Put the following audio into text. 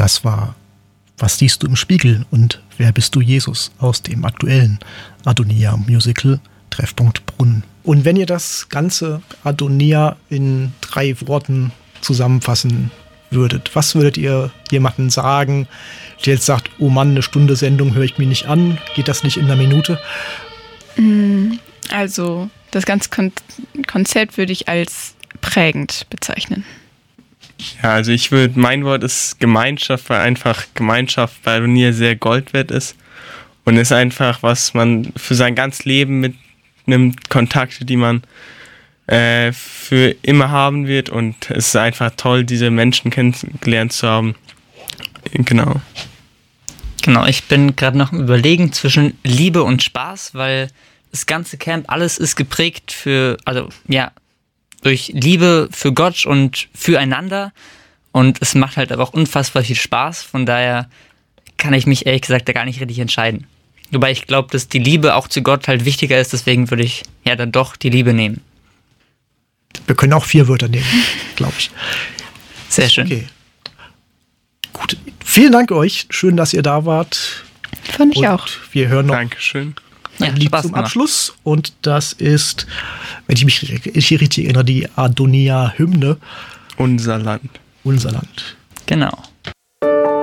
Was siehst du im Spiegel und wer bist du, Jesus, aus dem aktuellen Adonia-Musical Treffpunkt Brunnen. Und wenn ihr das ganze Adonia in 3 Worten zusammenfassen würdet, was würdet ihr jemandem sagen, der jetzt sagt, oh Mann, 1 Stunde Sendung höre ich mir nicht an, geht das nicht in 1 Minute? Also das ganze Konzert würde ich als prägend bezeichnen. Ja, also mein Wort ist Gemeinschaft, weil einfach Gemeinschaft bei Adonia sehr Gold wert ist und ist einfach, was man für sein ganzes Leben mitnimmt, Kontakte, die man für immer haben wird, und es ist einfach toll, diese Menschen kennengelernt zu haben. Genau, ich bin gerade noch im Überlegen zwischen Liebe und Spaß, weil das ganze Camp, alles ist geprägt durch Liebe für Gott und füreinander, und es macht halt aber auch unfassbar viel Spaß, von daher kann ich mich ehrlich gesagt da gar nicht richtig entscheiden. Wobei ich glaube, dass die Liebe auch zu Gott halt wichtiger ist, deswegen würde ich ja dann doch die Liebe nehmen. Wir können auch 4 Wörter nehmen, glaube ich. Sehr schön. Okay. Gut, vielen Dank euch, schön, dass ihr da wart. Fand ich auch. Wir hören noch Dankeschön. ein Lied zum Abschluss, und das ist, wenn ich mich richtig erinnere, die Adonia-Hymne. Unser Land. Unser Land. Genau.